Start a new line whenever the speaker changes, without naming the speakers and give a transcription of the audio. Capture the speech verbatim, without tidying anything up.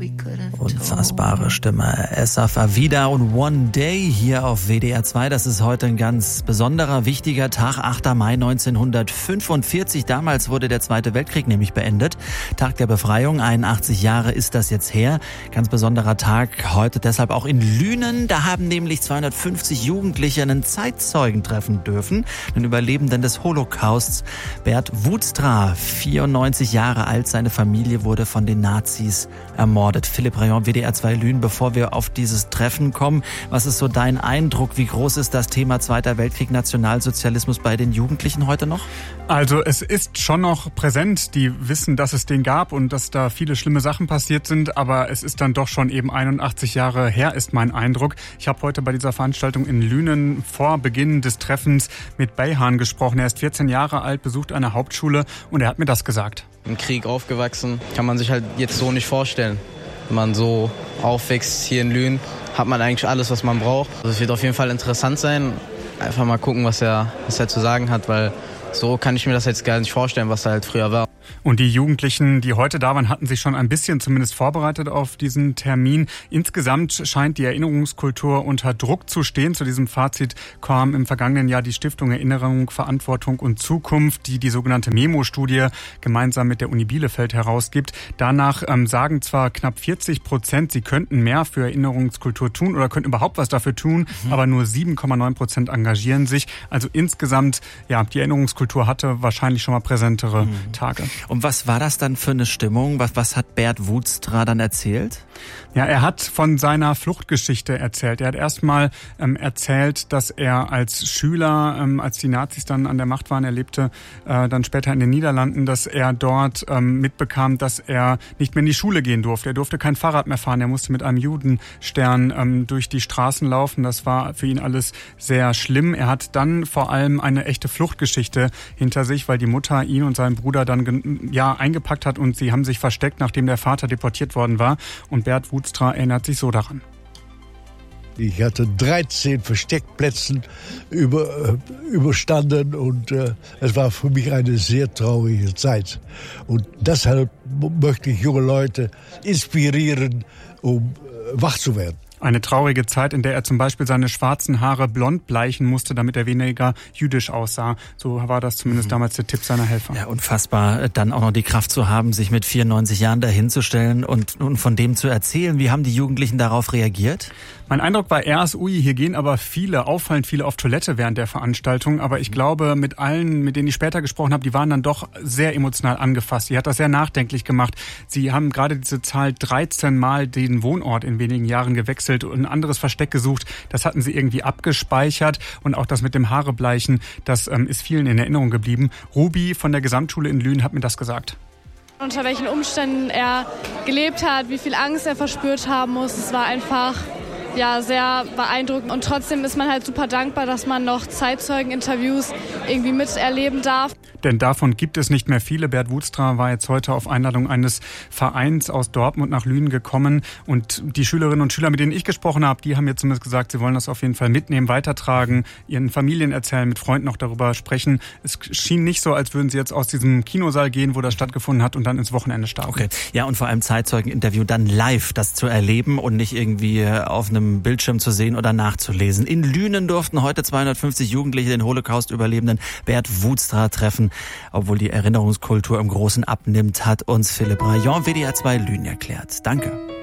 Unfassbare Stimme. Esafa Vida und One Day hier auf W D R zwei. Das ist heute ein ganz besonderer, wichtiger Tag. achter Mai neunzehnhundertfünfundvierzig. Damals wurde der Zweite Weltkrieg nämlich beendet. Tag der Befreiung. einundachtzig Jahre ist das jetzt her. Ganz besonderer Tag heute deshalb auch in Lünen. Da haben nämlich zweihundertfünfzig Jugendliche einen Zeitzeugen treffen dürfen. Den Überlebenden des Holocausts. Bert Woodstra, vierundneunzig Jahre alt. Seine Familie wurde von den Nazis ermordet. Philipp Rayon, W D R zwei Lünen, bevor wir auf dieses Treffen kommen, was ist so dein Eindruck? Wie groß ist das Thema Zweiter Weltkrieg, Nationalsozialismus bei den Jugendlichen heute noch?
Also es ist schon noch präsent. Die wissen, dass es den gab und dass da viele schlimme Sachen passiert sind, aber es ist dann doch schon eben einundachtzig Jahre her, ist mein Eindruck. Ich habe heute bei dieser Veranstaltung in Lünen vor Beginn des Treffens mit Beyhan gesprochen. Er ist vierzehn Jahre alt, besucht eine Hauptschule und er hat mir das gesagt.
Im Krieg aufgewachsen, kann man sich halt jetzt so nicht vorstellen. Wenn man so aufwächst hier in Lünen, hat man eigentlich alles, was man braucht. Also es wird auf jeden Fall interessant sein. Einfach mal gucken, was er, was er zu sagen hat, weil so kann ich mir das jetzt gar nicht vorstellen, was da halt früher war.
Und die Jugendlichen, die heute da waren, hatten sich schon ein bisschen zumindest vorbereitet auf diesen Termin. Insgesamt scheint die Erinnerungskultur unter Druck zu stehen. Zu diesem Fazit kam im vergangenen Jahr die Stiftung Erinnerung, Verantwortung und Zukunft, die die sogenannte Memo-Studie gemeinsam mit der Uni Bielefeld herausgibt. Danach ähm, sagen zwar knapp vierzig Prozent, sie könnten mehr für Erinnerungskultur tun oder könnten überhaupt was dafür tun, mhm. aber nur sieben Komma neun Prozent engagieren sich. Also insgesamt, ja, die Erinnerungskultur hatte wahrscheinlich schon mal präsentere mhm. Tage.
Und was war das dann für eine Stimmung? Was, was hat Bert Woodstra dann erzählt?
Ja, er hat von seiner Fluchtgeschichte erzählt. Er hat erstmal ähm, erzählt, dass er als Schüler, ähm, als die Nazis dann an der Macht waren, er lebte äh, dann später in den Niederlanden, dass er dort ähm, mitbekam, dass er nicht mehr in die Schule gehen durfte. Er durfte kein Fahrrad mehr fahren. Er musste mit einem Judenstern ähm, durch die Straßen laufen. Das war für ihn alles sehr schlimm. Er hat dann vor allem eine echte Fluchtgeschichte hinter sich, weil die Mutter ihn und seinen Bruder dann ja eingepackt hat und sie haben sich versteckt, nachdem der Vater deportiert worden war. Und Bert Woodstra erinnert sich so daran.
Ich hatte dreizehn Versteckplätze über, überstanden und äh, es war für mich eine sehr traurige Zeit. Und deshalb möchte ich junge Leute inspirieren, um äh, wach zu werden.
Eine traurige Zeit, in der er zum Beispiel seine schwarzen Haare blond bleichen musste, damit er weniger jüdisch aussah. So war das zumindest mhm. damals der Tipp seiner Helfer.
Ja, unfassbar, dann auch noch die Kraft zu haben, sich mit vierundneunzig Jahren dahinzustellen und, und von dem zu erzählen. Wie haben die Jugendlichen darauf reagiert?
Mein Eindruck war erst, ui, hier gehen aber viele, auffallend viele auf Toilette während der Veranstaltung. Aber ich glaube, mit allen, mit denen ich später gesprochen habe, die waren dann doch sehr emotional angefasst. Sie hat das sehr nachdenklich gemacht. Sie haben gerade diese Zahl dreizehn Mal den Wohnort in wenigen Jahren gewechselt und ein anderes Versteck gesucht. Das hatten sie irgendwie abgespeichert. Und auch das mit dem Haarebleichen, das ähm, ist vielen in Erinnerung geblieben. Ruby von der Gesamtschule in Lünen hat mir das gesagt.
Unter welchen Umständen er gelebt hat, wie viel Angst er verspürt haben muss. Es war einfach ja, sehr beeindruckend. Und trotzdem ist man halt super dankbar, dass man noch Zeitzeugeninterviews irgendwie miterleben darf.
Denn davon gibt es nicht mehr viele. Bert Woodstra war jetzt heute auf Einladung eines Vereins aus Dortmund nach Lünen gekommen. Und die Schülerinnen und Schüler, mit denen ich gesprochen habe, die haben mir zumindest gesagt, sie wollen das auf jeden Fall mitnehmen, weitertragen, ihren Familien erzählen, mit Freunden noch darüber sprechen. Es schien nicht so, als würden sie jetzt aus diesem Kinosaal gehen, wo das stattgefunden hat, und dann ins Wochenende starten.
Okay. Ja, und vor allem Zeitzeugeninterview dann live, das zu erleben und nicht irgendwie auf einem Bildschirm zu sehen oder nachzulesen. In Lünen durften heute zweihundertfünfzig Jugendliche den Holocaust-Überlebenden Bert Woodstra treffen. Obwohl die Erinnerungskultur im Großen abnimmt, hat uns Philipp Rayon, W D R zwei Lünen, erklärt. Danke.